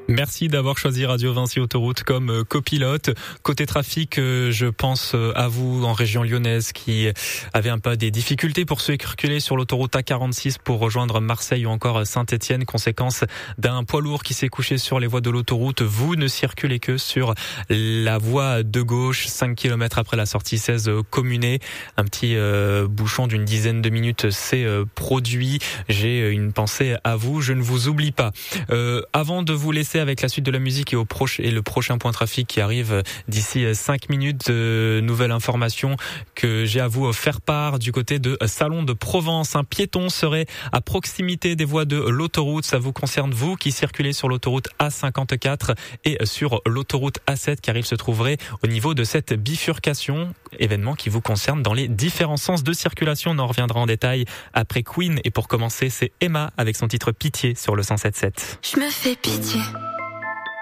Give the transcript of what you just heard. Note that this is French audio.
Merci d'avoir choisi Radio Vinci Autoroute comme copilote. Côté trafic, je pense à vous en région lyonnaise qui avez un peu des difficultés pour circuler sur l'autoroute A46 pour rejoindre Marseille ou encore Saint-Étienne. Conséquence d'un poids lourd qui s'est couché sur les voies de l'autoroute. Vous ne circulez que sur la voie de gauche, 5 km après la sortie 16 Communé. Un petit bouchon d'une dizaine de minutes s'est produit. J'ai une pensée à vous, je ne vous oublie pas. Avant de vous laisser avec la suite de la musique et le prochain point trafic qui arrive d'ici 5 minutes. Nouvelle information que j'ai à vous faire part du côté de Salon de Provence. Un piéton serait à proximité des voies de l'autoroute. Ça vous concerne vous qui circulez sur l'autoroute A54 et sur l'autoroute A7 car il se trouverait au niveau de cette bifurcation. Événement qui vous concerne dans les différents sens de circulation. On en reviendra en détail après Queen. Et pour commencer, c'est Emma avec son titre Pitié sur le 107.7. Je me fais pitié.